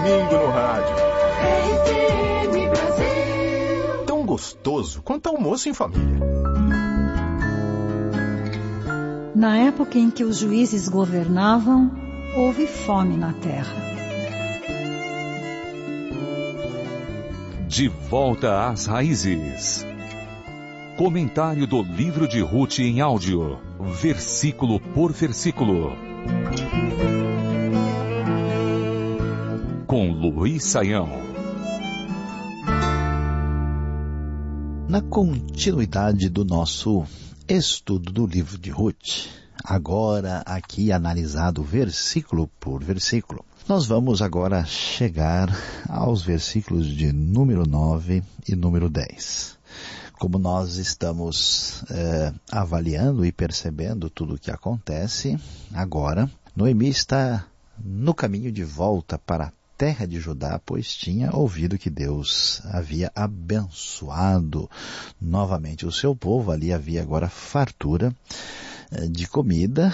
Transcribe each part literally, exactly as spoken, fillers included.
domingo no rádio. R F M Brasil. Tão gostoso quanto almoço em família. Na época em que os juízes governavam, houve fome na terra. De volta às raízes. Comentário do livro de Ruth em áudio, versículo por versículo. Com Luiz Saião. Na continuidade do nosso estudo do livro de Ruth, agora aqui analisado versículo por versículo, nós vamos agora chegar aos versículos de número nove e número dez. Como nós estamos é, avaliando e percebendo tudo o que acontece, agora Noemi está no caminho de volta para a terra de Judá, pois tinha ouvido que Deus havia abençoado novamente o seu povo. Ali havia agora fartura é, de comida,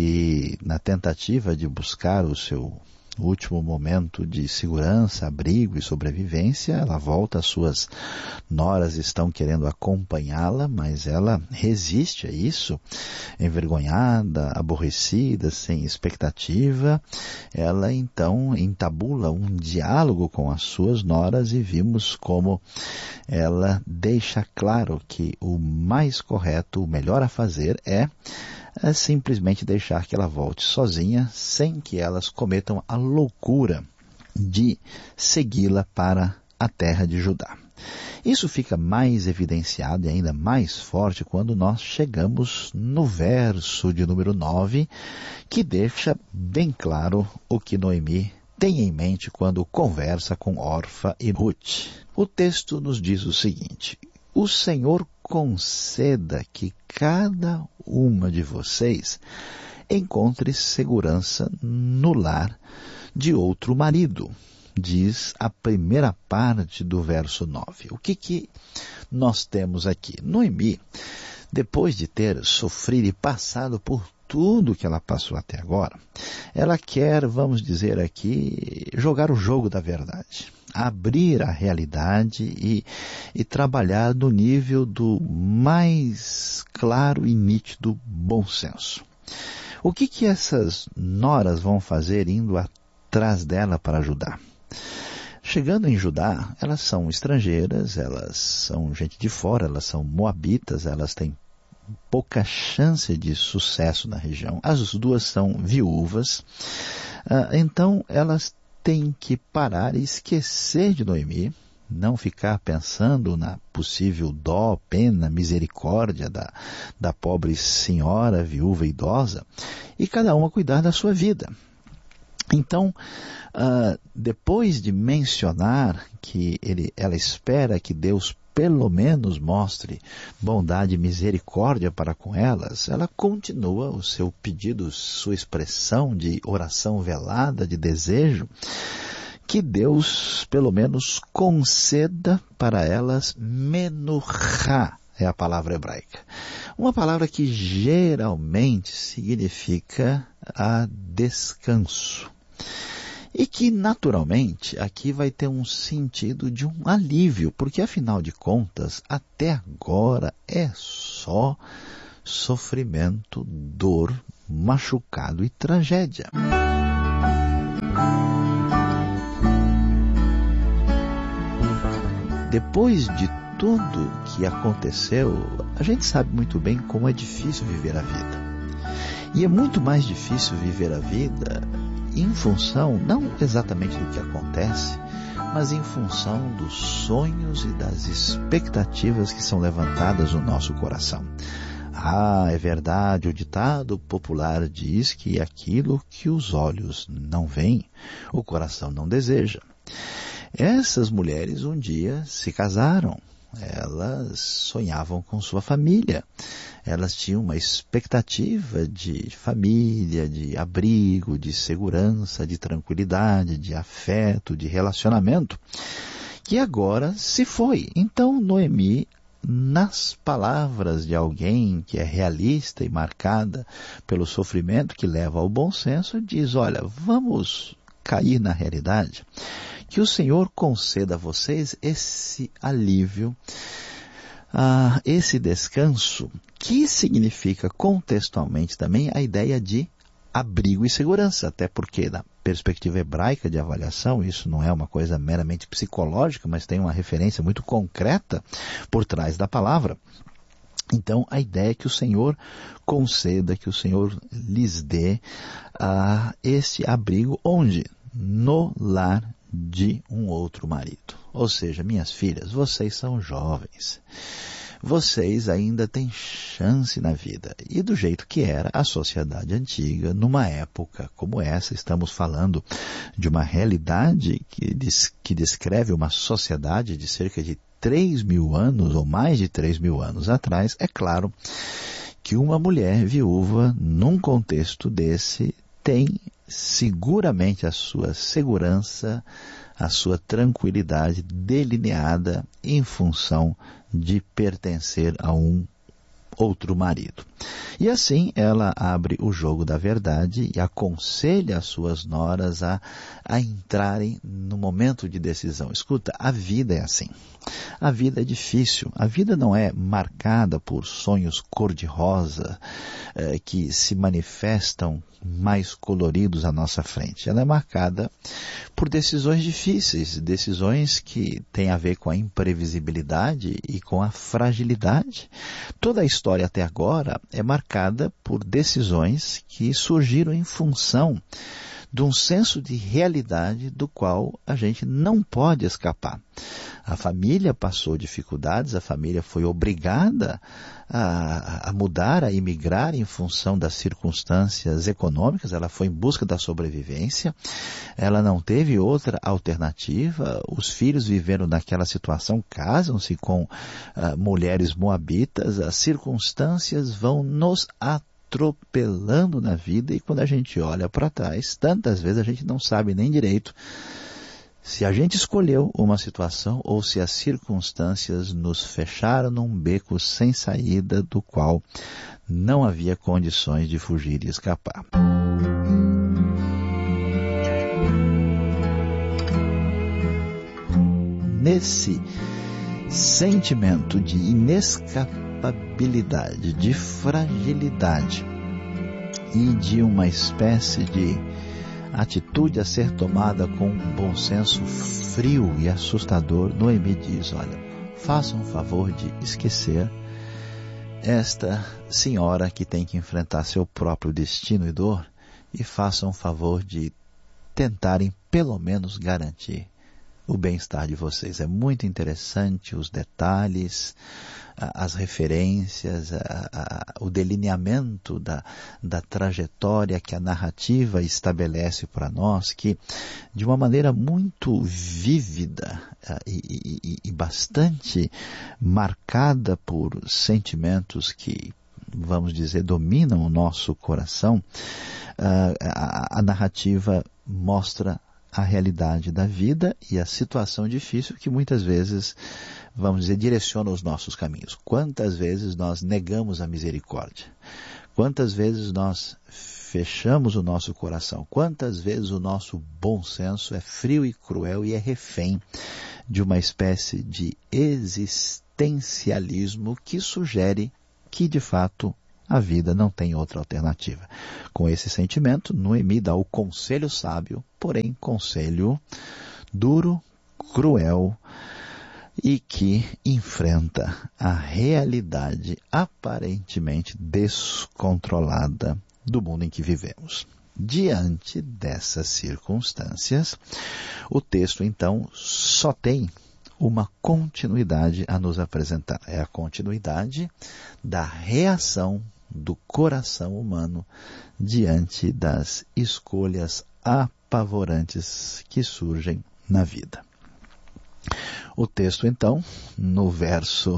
e na tentativa de buscar o seu último momento de segurança, abrigo e sobrevivência, ela volta, as suas noras estão querendo acompanhá-la, mas ela resiste a isso, envergonhada, aborrecida, sem expectativa. Ela então entabula um diálogo com as suas noras, e vimos como ela deixa claro que o mais correto, o melhor a fazer é é simplesmente deixar que ela volte sozinha, sem que elas cometam a loucura de segui-la para a terra de Judá. Isso fica mais evidenciado e ainda mais forte quando nós chegamos no verso de número nove, que deixa bem claro o que Noemi tem em mente quando conversa com Orfa e Ruth. O texto nos diz o seguinte: o Senhor conceda que cada uma de vocês encontre segurança no lar de outro marido, diz a primeira parte do verso nove. O que que nós temos aqui? Noemi, depois de ter sofrido e passado por tudo que ela passou até agora, ela quer, vamos dizer aqui, jogar o jogo da verdade, abrir a realidade e, e trabalhar no nível do mais claro e nítido bom senso. O que que essas noras vão fazer indo atrás dela para Judá? Chegando em Judá, elas são estrangeiras, elas são gente de fora, elas são moabitas, elas têm pouca chance de sucesso na região. As duas são viúvas, então elas têm que parar e esquecer de Noemi, não ficar pensando na possível dó, pena, misericórdia da, da pobre senhora viúva idosa, e cada uma cuidar da sua vida. Então, uh, depois de mencionar que ele, ela espera que Deus pelo menos mostre bondade e misericórdia para com elas, ela continua o seu pedido, sua expressão de oração velada, de desejo, que Deus pelo menos conceda para elas menuchá, é a palavra hebraica. Uma palavra que geralmente significa a descanso. E que, naturalmente, aqui vai ter um sentido de um alívio, porque, afinal de contas, até agora é só sofrimento, dor, machucado e tragédia. Depois de tudo que aconteceu, a gente sabe muito bem como é difícil viver a vida. E é muito mais difícil viver a vida em função, não exatamente do que acontece, mas em função dos sonhos e das expectativas que são levantadas no nosso coração. Ah, é verdade, o ditado popular diz que aquilo que os olhos não veem, o coração não deseja. Essas mulheres um dia se casaram, elas sonhavam com sua família, elas tinham uma expectativa de família, de abrigo, de segurança, de tranquilidade, de afeto, de relacionamento, que agora se foi. Então Noemi, nas palavras de alguém que é realista e marcada pelo sofrimento que leva ao bom senso, diz: olha, vamos cair na realidade, que o Senhor conceda a vocês esse alívio, uh, esse descanso, que significa contextualmente também a ideia de abrigo e segurança, até porque na perspectiva hebraica de avaliação, isso não é uma coisa meramente psicológica, mas tem uma referência muito concreta por trás da palavra. Então, a ideia é que o Senhor conceda, que o Senhor lhes dê uh, este abrigo onde? No lar de um outro marido. Ou seja, minhas filhas, vocês são jovens. Vocês ainda têm chance na vida. E do jeito que era a sociedade antiga, numa época como essa, estamos falando de uma realidade que, des, que descreve uma sociedade de cerca de três mil anos, ou mais de três mil anos atrás. É claro que uma mulher viúva, num contexto desse, tem seguramente a sua segurança, a sua tranquilidade delineada em função de pertencer a um outro marido. E assim ela abre o jogo da verdade e aconselha as suas noras a, a entrarem no momento de decisão. Escuta, a vida é assim. A vida é difícil. A vida não é marcada por sonhos cor-de-rosa eh, que se manifestam mais coloridos à nossa frente. Ela é marcada por decisões difíceis, decisões que têm a ver com a imprevisibilidade e com a fragilidade. Toda a história até agora é marcada por decisões que surgiram em função de um senso de realidade do qual a gente não pode escapar. A família passou dificuldades, a família foi obrigada a, a mudar, a emigrar em função das circunstâncias econômicas, ela foi em busca da sobrevivência, ela não teve outra alternativa, os filhos viveram naquela situação, casam-se com uh, mulheres moabitas, as circunstâncias vão nos atender, atropelando na vida, e quando a gente olha para trás, tantas vezes a gente não sabe nem direito se a gente escolheu uma situação ou se as circunstâncias nos fecharam num beco sem saída do qual não havia condições de fugir e escapar. Nesse sentimento de inescapabilidade, de fragilidade e de uma espécie de atitude a ser tomada com um bom senso frio e assustador, Noemi diz, olha, faça um favor de esquecer esta senhora que tem que enfrentar seu próprio destino e dor, e faça um favor de tentarem pelo menos garantir o bem-estar de vocês. É muito interessante os detalhes, as referências, a, a, o delineamento da, da trajetória que a narrativa estabelece para nós, que de uma maneira muito vívida e, e, e bastante marcada por sentimentos que, vamos dizer, dominam o nosso coração, a, a, a narrativa mostra a realidade da vida e a situação difícil que muitas vezes, vamos dizer, direciona os nossos caminhos. Quantas vezes nós negamos a misericórdia? Quantas vezes nós fechamos o nosso coração? Quantas vezes o nosso bom senso é frio e cruel e é refém de uma espécie de existencialismo que sugere que, de fato, a vida não tem outra alternativa. Com esse sentimento, Noemi dá o conselho sábio, porém conselho duro, cruel e que enfrenta a realidade aparentemente descontrolada do mundo em que vivemos. Diante dessas circunstâncias, o texto então só tem uma continuidade a nos apresentar. É a continuidade da reação do coração humano diante das escolhas apavorantes que surgem na vida. O texto, então, no verso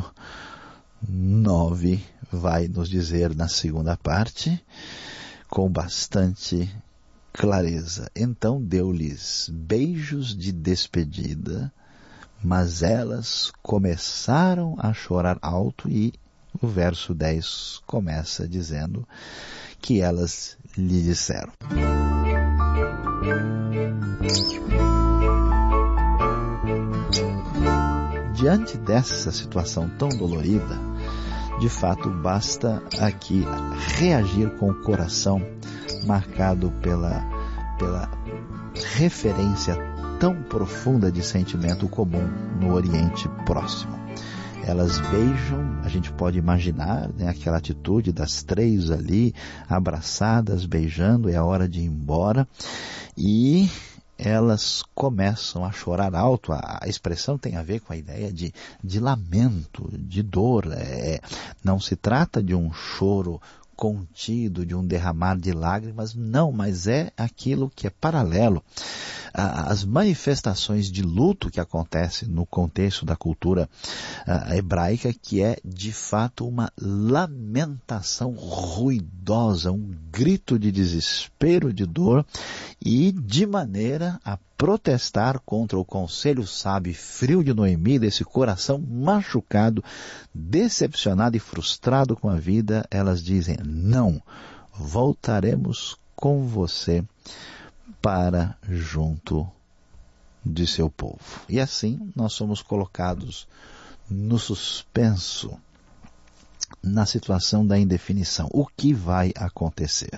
nove, vai nos dizer na segunda parte, com bastante clareza. Então deu-lhes beijos de despedida, mas elas começaram a chorar alto, e o verso dez começa dizendo que elas lhe disseram: Diante dessa situação tão dolorida, de fato basta aqui reagir com o coração marcado pela, pela referência tão profunda de sentimento comum no Oriente Próximo. Elas beijam, a gente pode imaginar, né, aquela atitude das três ali, abraçadas, beijando, é a hora de ir embora, e elas começam a chorar alto. A, a expressão tem a ver com a ideia de, de lamento, de dor. É, não se trata de um choro contido, de um derramar de lágrimas, não, mas é aquilo que é paralelo. As manifestações de luto que acontecem no contexto da cultura uh, hebraica, que é de fato uma lamentação ruidosa, um grito de desespero, de dor, e de maneira a protestar contra o conselho sábio e frio de Noemi, desse coração machucado, decepcionado e frustrado com a vida. Elas dizem: não, voltaremos com você para junto de seu povo. E assim nós somos colocados no suspenso, na situação da indefinição. O que vai acontecer?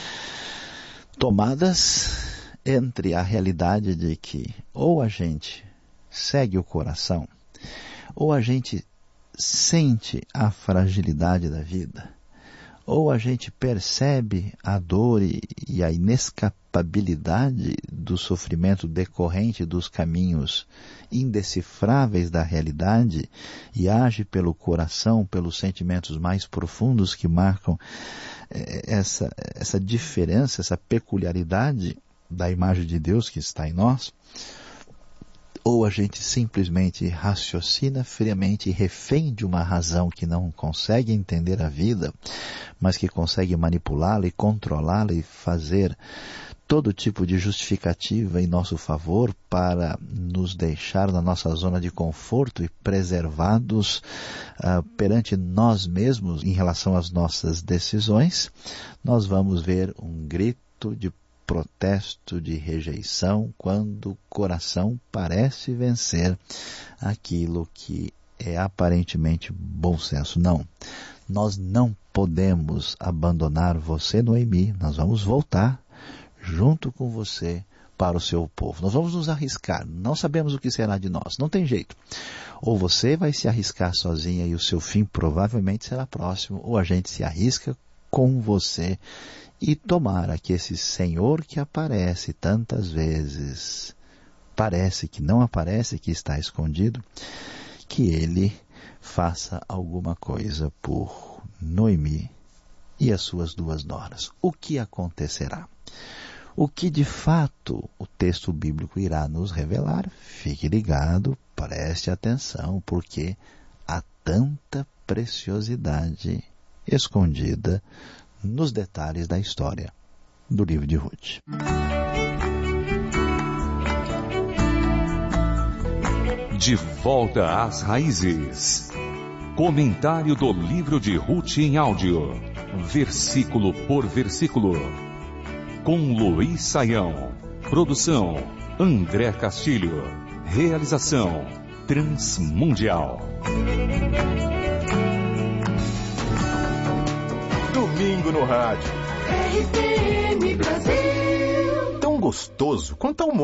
Tomadas entre a realidade de que ou a gente segue o coração, ou a gente sente a fragilidade da vida, ou a gente percebe a dor e, e a inescapabilidade do sofrimento decorrente dos caminhos indecifráveis da realidade e age pelo coração, pelos sentimentos mais profundos que marcam eh, essa, essa diferença, essa peculiaridade da imagem de Deus que está em nós, ou a gente simplesmente raciocina friamente, refém de uma razão que não consegue entender a vida, mas que consegue manipulá-la e controlá-la e fazer todo tipo de justificativa em nosso favor para nos deixar na nossa zona de conforto e preservados uh, perante nós mesmos em relação às nossas decisões. Nós vamos ver um grito de protesto, de rejeição, quando o coração parece vencer aquilo que é aparentemente bom senso. Não, nós não podemos abandonar você, Noemi. Nós vamos voltar junto com você para o seu povo. Nós vamos nos arriscar. Não sabemos o que será de nós. Não tem jeito. Ou você vai se arriscar sozinha e o seu fim provavelmente será próximo, ou a gente se arrisca com você. E tomara que esse Senhor que aparece tantas vezes, parece que não aparece, que está escondido, que Ele faça alguma coisa por Noemi e as suas duas noras. O que acontecerá? O que de fato o texto bíblico irá nos revelar? Fique ligado, preste atenção, porque há tanta preciosidade escondida nos detalhes da história do livro de Ruth. De volta às raízes. Comentário do livro de Ruth em áudio, versículo por versículo. Com Luiz Saião. Produção André Castilho. Realização Transmundial. Domingo no rádio. R T M Brasil. Tão gostoso quanto almoço.